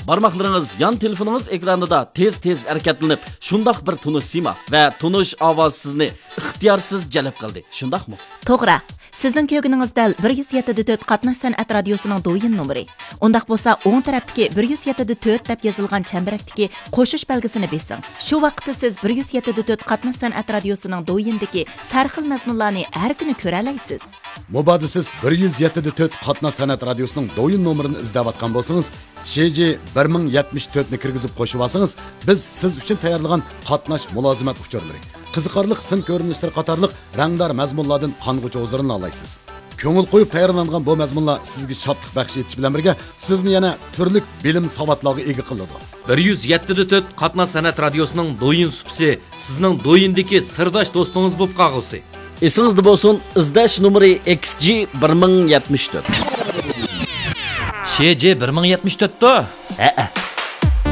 Barmaqlarınız yan telefonunuz ekranında tez hareketlenip şundaq bir tunuş sima ve tunuş avaz sizni ixtiyarsız jalb qildi. Şundaq mı? To'g'ri. Sizning ko'gningiz dal 107.4 Qatnash san'at radiosining do'yin nomeri. Undaq bo'lsa, o'ng tarafdagi 107.4 deb yozilgan chambarakdagi qo'shish belgisini besing. Shu vaqtda siz 107.4 Qatnash san'at radiosining do'yindagi sarxil mazmunlarni har kuni ko'ra olasiz. Mubadda siz 107.4 Qatnash san'at radiosining do'yin nomerini izlayotgan bo'lsangiz, SJ 1074 ni kirgizib qo'shib olsangiz, biz siz uchun tayyorlagan qatnash mulozimat uchurlari, qiziqarli sin ko'rinishlar qatorliq rangdor mazmunlardan qong'uchi o'zlarini olaysiz. Ko'ngil qo'yib tayyorlangan bu mazmunlar sizga shodlik baxsh etish bilan birga sizni yana turli bilim savodlarga ega qiladi. 107.4 Qatnash san'at radiosining do'yin supsi sizning do'yindagi sirdosh do'stingiz bo'lib qolg'usi. Esingizda bo'lsin, izlash nomeri XG 1074. SJ 1074 da?